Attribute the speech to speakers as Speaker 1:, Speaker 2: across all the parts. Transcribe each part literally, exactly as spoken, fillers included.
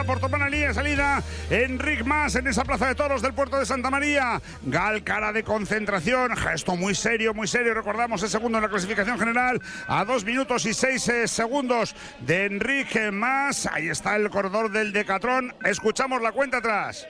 Speaker 1: está por tomar la línea de salida Enric Mas en esa plaza de toros del puerto de Santa María. Gal, cara de concentración, gesto muy serio, muy serio. Recordamos el segundo en la clasificación general a dos minutos y seis eh, segundos de Enric Mas. Ahí está el corredor del Decatrón. Escuchamos la cuenta atrás.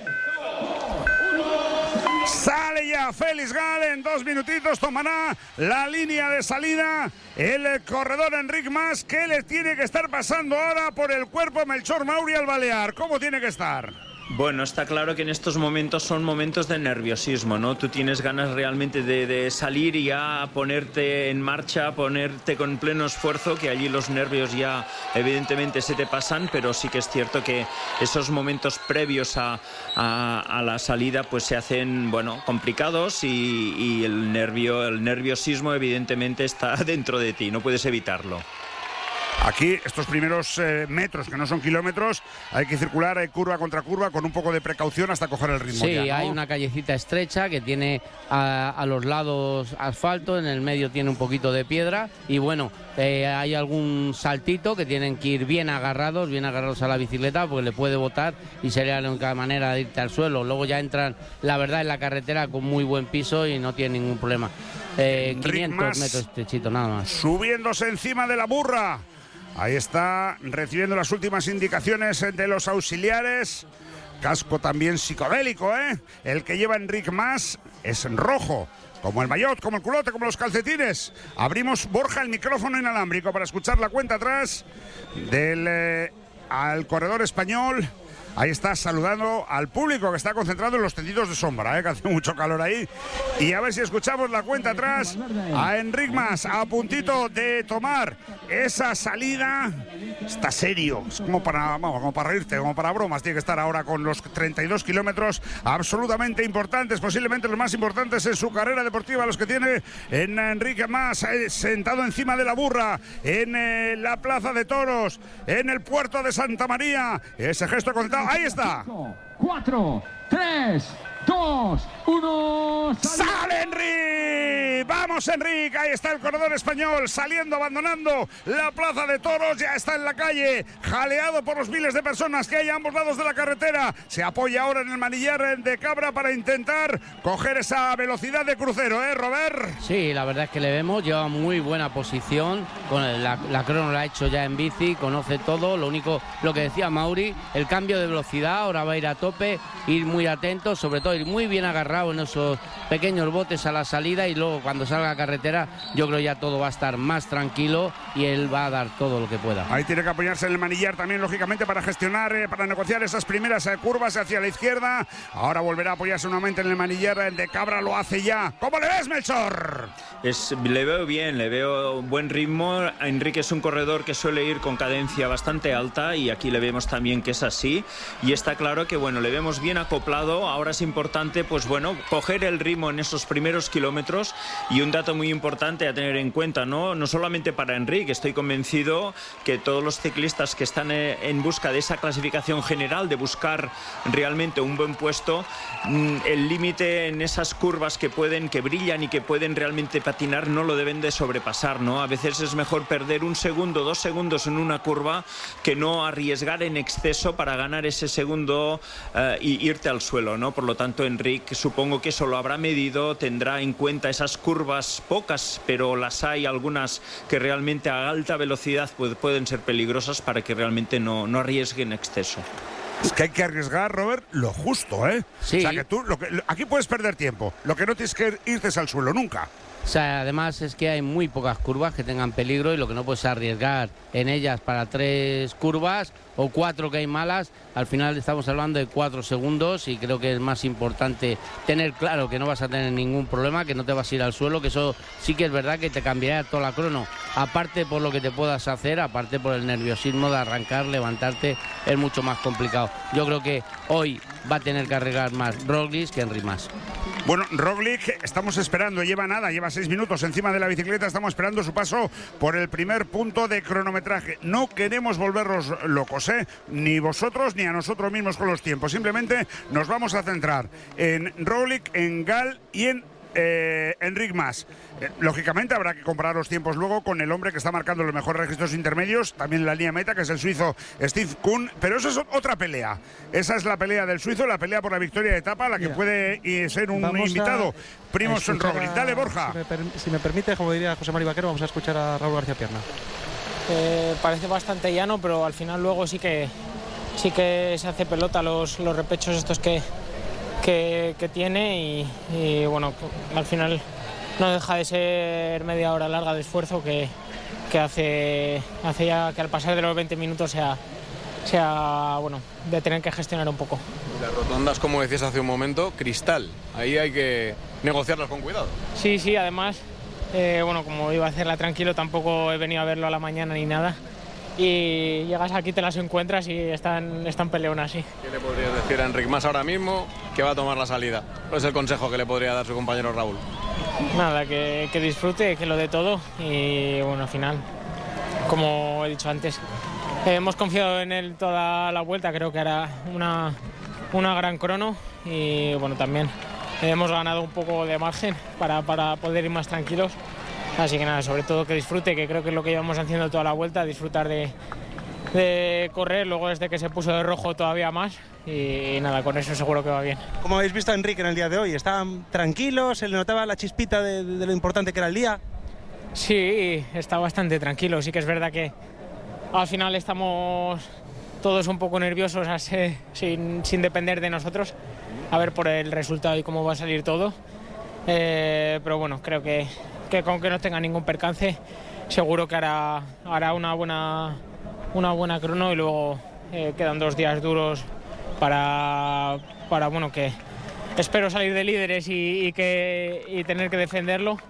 Speaker 1: Sale ya Félix Gal, en dos minutitos tomará la línea de salida el corredor Enric Mas. ¿Qué le tiene que estar pasando ahora por el cuerpo Melchor Mauri al balear? ¿Cómo tiene que estar?
Speaker 2: Bueno, está claro que en estos momentos son momentos de nerviosismo, ¿no? Tú tienes ganas realmente de, de salir y ya ponerte en marcha, ponerte con pleno esfuerzo, que allí los nervios ya evidentemente se te pasan, pero sí que es cierto que esos momentos previos a, a, a la salida pues se hacen, bueno, complicados y, y el nervio, el nerviosismo evidentemente está dentro de ti, no puedes evitarlo.
Speaker 1: Aquí, estos primeros eh, metros, que no son kilómetros, hay que circular eh, curva contra curva con un poco de precaución hasta coger el ritmo.
Speaker 3: Sí,
Speaker 1: ya, ¿no?
Speaker 3: Hay una callecita estrecha que tiene a, a los lados asfalto, en el medio tiene un poquito de piedra y bueno, eh, hay algún saltito que tienen que ir bien agarrados, bien agarrados a la bicicleta porque le puede botar y sería la única manera de irte al suelo. Luego ya entran, la verdad, en la carretera con muy buen piso y no tiene ningún problema. Eh, quinientos metros estrechito, nada más.
Speaker 1: Subiéndose encima de la burra. Ahí está, recibiendo las últimas indicaciones de los auxiliares. Casco también psicodélico, ¿eh? El que lleva Enric Mas es en rojo, como el maillot, como el culote, como los calcetines. Abrimos, Borja, el micrófono inalámbrico para escuchar la cuenta atrás del eh, al corredor español. Ahí está saludando al público que está concentrado en los tendidos de sombra, ¿eh? Que hace mucho calor ahí. Y a ver si escuchamos la cuenta atrás a Enric Mas, a puntito de tomar esa salida. Está serio, es como para, vamos, como para reírte, como para bromas. Tiene que estar ahora con los treinta y dos kilómetros absolutamente importantes, posiblemente los más importantes en su carrera deportiva, los que tiene en Enric Mas, eh, sentado encima de la burra en eh, la plaza de toros, en el puerto de Santa María. Ese gesto contado. Ahí está.
Speaker 4: cuatro, tres, dos, uno.
Speaker 1: ¡Sale Enric! ¡Vamos, Enric! Ahí está el corredor español saliendo, abandonando la plaza de toros. Ya está en la calle, jaleado por los miles de personas que hay a ambos lados de la carretera. Se apoya ahora en el manillar de Cabra para intentar coger esa velocidad de crucero, ¿eh, Robert?
Speaker 3: Sí, la verdad es que le vemos, lleva muy buena posición. Con el, la, la crono la ha hecho ya en bici, conoce todo. Lo único, lo que decía Mauri, el cambio de velocidad, ahora va a ir a tope, ir muy atento, sobre todo ir muy bien agarrado en esos pequeños botes a la salida y luego cuando salga a carretera yo creo ya todo va a estar más tranquilo y él va a dar todo lo que pueda.
Speaker 1: Ahí tiene que apoyarse en el manillar también, lógicamente, para gestionar, eh, para negociar esas primeras eh, curvas hacia la izquierda. Ahora volverá a apoyarse nuevamente en el manillar, el de Cabra lo hace ya. ¿Cómo le ves, Melchor?
Speaker 2: Es, le veo bien, le veo buen ritmo. Enrique es un corredor que suele ir con cadencia bastante alta y aquí le vemos también que es así y está claro que bueno, le vemos bien acoplado. Ahora es importante pues bueno, coger el ritmo en esos primeros kilómetros y un dato muy importante a tener en cuenta, no, no solamente para Enrique, estoy convencido que todos los ciclistas que están en busca de esa clasificación general, de buscar realmente un buen puesto, el límite en esas curvas que pueden, que brillan y que pueden realmente patinar no lo deben de sobrepasar, ¿no? A veces es mejor perder un segundo, dos segundos en una curva que no arriesgar en exceso para ganar ese segundo uh, y irte al suelo, ¿no? Por lo tanto, Enric supongo que eso lo habrá medido, tendrá en cuenta esas curvas, pocas, pero las hay algunas que realmente a alta velocidad puede, pueden ser peligrosas para que realmente no, no arriesgue en exceso.
Speaker 1: Es que hay que arriesgar, Robert, lo justo, ¿eh?
Speaker 3: Sí.
Speaker 1: O sea, que tú, lo que, lo, aquí puedes perder tiempo. Lo que no tienes que irte es al suelo, nunca.
Speaker 3: O sea, además es que hay muy pocas curvas que tengan peligro y lo que no puedes arriesgar en ellas para tres curvas o cuatro que hay malas. Al final estamos hablando de cuatro segundos y creo que es más importante tener claro que no vas a tener ningún problema, que no te vas a ir al suelo, que eso sí que es verdad que te cambiaría toda la crono. Aparte por lo que te puedas hacer, aparte por el nerviosismo de arrancar, levantarte, es mucho más complicado. Yo creo que hoy va a tener que arriesgar más Roglic que Enric Mas.
Speaker 1: Bueno, Roglic, estamos esperando, lleva nada, lleva seis minutos encima de la bicicleta, estamos esperando su paso por el primer punto de cronometraje. No queremos volvernos locos, ¿eh? Ni vosotros ni a nosotros mismos con los tiempos, simplemente nos vamos a centrar en Roglic, en Gal y en eh, Enric Mas. Eh, lógicamente habrá que comparar los tiempos luego con el hombre que está marcando los mejores registros intermedios, también en la línea meta, que es el suizo Steve Kuhn, pero eso es otra pelea. Esa es la pelea del suizo, la pelea por la victoria de etapa, la que Mira, puede eh, ser un invitado. Primož Roglič. Dale, Borja.
Speaker 5: Si me, per, si me permite, como diría José María Vaquero, vamos a escuchar a Raúl García Pierna.
Speaker 6: Eh, parece bastante llano, pero al final luego sí que sí que se hace pelota los, los repechos estos que, que, que tiene y, y bueno, al final no deja de ser media hora larga de esfuerzo que, que hace, hace ya que al pasar de los veinte minutos sea, sea bueno, de tener que gestionar un poco.
Speaker 7: Las rotondas, como decías hace un momento, cristal, ahí hay que negociarlas con cuidado.
Speaker 6: Sí, sí, además, eh, bueno, como iba a hacerla tranquilo, tampoco he venido a verlo a la mañana ni nada. Y llegas aquí, te las encuentras y están, están peleonas, sí.
Speaker 7: ¿Qué le podrías decir a Enric Mas ahora mismo que va a tomar la salida? ¿Cuál es el consejo que le podría dar su compañero Raúl?
Speaker 6: Nada, que, que disfrute, que lo dé todo y bueno, al final, como he dicho antes, eh, hemos confiado en él toda la vuelta, creo que hará una, una gran crono y bueno, también hemos ganado un poco de margen para, para poder ir más tranquilos. Así que nada, sobre todo que disfrute, que creo que es lo que llevamos haciendo toda la vuelta, disfrutar de, de correr, luego desde que se puso de rojo todavía más y, y nada, con eso seguro que va bien.
Speaker 5: ¿Cómo habéis visto a Enric en el día de hoy? ¿Estaban tranquilos? ¿Se le notaba la chispita de, de lo importante que era el día?
Speaker 6: Sí, está bastante tranquilo, sí que es verdad que al final estamos todos un poco nerviosos así, sin, sin depender de nosotros, a ver por el resultado y cómo va a salir todo, eh, pero bueno, creo que que con que no tenga ningún percance seguro que hará, hará una buena una buena crono y luego eh, quedan dos días duros para, para bueno, que espero salir de líderes y, y, que, y tener que defenderlo,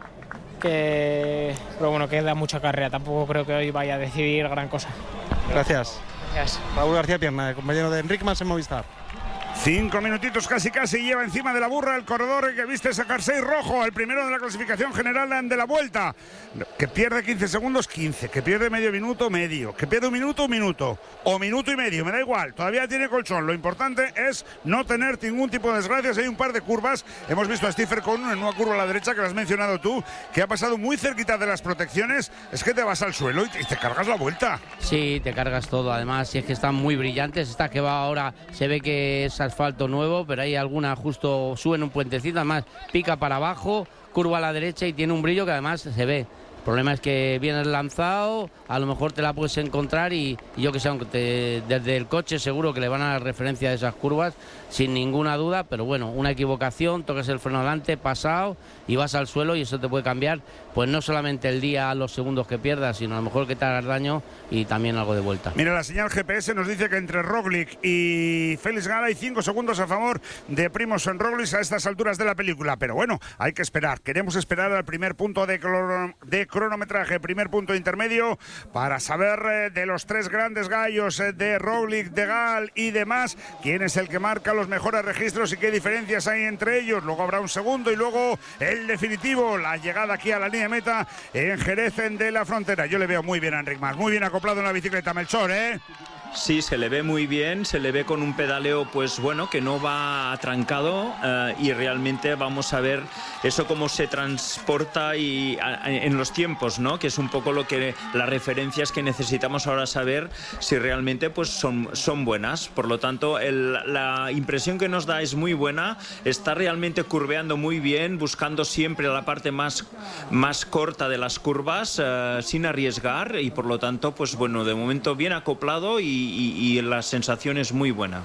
Speaker 6: que, pero bueno, queda mucha carrera, tampoco creo que hoy vaya a decidir gran cosa.
Speaker 5: Gracias.
Speaker 6: Gracias.
Speaker 5: Raúl García Pierna, compañero de Enric Mas en Movistar.
Speaker 1: Cinco minutitos casi casi lleva encima de la burra el corredor que viste ese jersey rojo, el primero de la clasificación general de la vuelta, que pierde quince segundos, quince, que pierde medio minuto, medio, que pierde un minuto, un minuto, o minuto y medio, me da igual, todavía tiene colchón. Lo importante es no tener ningún tipo de desgracias. Hay un par de curvas, hemos visto a Stephen Kuhn en una curva a la derecha que lo has mencionado tú, que ha pasado muy cerquita de las protecciones, es que te vas al suelo y te cargas la vuelta.
Speaker 3: Sí, te cargas todo, además, si es que están muy brillantes, esta que va ahora se ve que es asfalto nuevo, pero hay alguna justo suben un puentecito, además pica para abajo, curva a la derecha y tiene un brillo que además se ve. El problema es que vienes lanzado, a lo mejor te la puedes encontrar y, y yo que sé, aunque te, desde el coche seguro que le van a dar referencia de esas curvas, sin ninguna duda, pero bueno, una equivocación, tocas el freno adelante, pasado y vas al suelo y eso te puede cambiar, pues no solamente el día, los segundos que pierdas, sino a lo mejor que te hagas daño y también algo de vuelta.
Speaker 1: Mira, la señal G P S nos dice que entre Roglic y Félix Gala hay cinco segundos a favor de Primož Roglic a estas alturas de la película, pero bueno, hay que esperar, queremos esperar al primer punto de, cloro, de cronometraje, primer punto intermedio, para saber eh, de los tres grandes gallos eh, de Roglic, de Gal y demás, quién es el que marca los mejores registros y qué diferencias hay entre ellos. Luego habrá un segundo y luego el definitivo, la llegada aquí a la línea de meta en Jerez de la Frontera. Yo le veo muy bien a Enric Mas, muy bien acoplado en la bicicleta, Melchor, ¿eh?
Speaker 2: Sí, se le ve muy bien, se le ve con un pedaleo, pues bueno, que no va atrancado eh, y realmente vamos a ver eso cómo se transporta y a, en los tiempos, ¿no? Que es un poco lo que las referencias que necesitamos ahora saber si realmente pues son, son buenas. Por lo tanto, el, la impresión que nos da es muy buena, está realmente curveando muy bien, buscando siempre la parte más, más corta de las curvas eh, sin arriesgar y por lo tanto, pues bueno, de momento bien acoplado y Y, y la sensación es muy buena.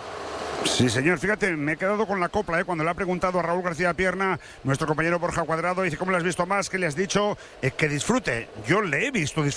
Speaker 1: Sí, señor, fíjate, me he quedado con la copla, ¿eh? Cuando le ha preguntado a Raúl García Pierna, nuestro compañero Borja Cuadrado, dice, ¿cómo le has visto más? ¿Qué le has dicho? Eh, que disfrute. Yo le he visto disfrutar.